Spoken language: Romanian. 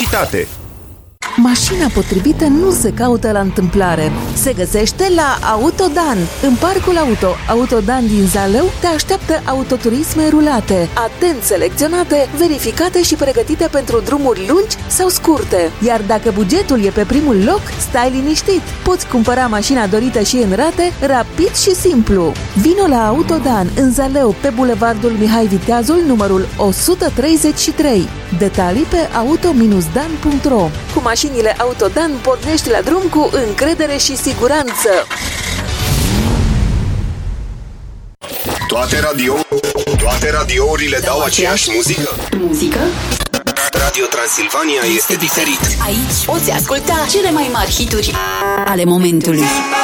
Publicitate. Mașina potrivită nu se caută la întâmplare. Se găsește la Autodan. În Parcul Auto, Autodan din Zalău te așteaptă autoturisme rulate, atent selecționate, verificate și pregătite pentru drumuri lungi sau scurte. Iar dacă bugetul e pe primul loc, stai liniștit. Poți cumpăra mașina dorită și în rate, rapid și simplu. Vino la Autodan în Zalău, pe bulevardul Mihai Viteazul, numărul 133. Detalii pe auto-dan.ro. Cu mașinile Autodan pornești la drum cu încredere și siguranță. Toate radiourile dau aceeași muzică? Muzică? Radio Transilvania este diferit. Aici poți asculta cele mai mari hituri ale momentului.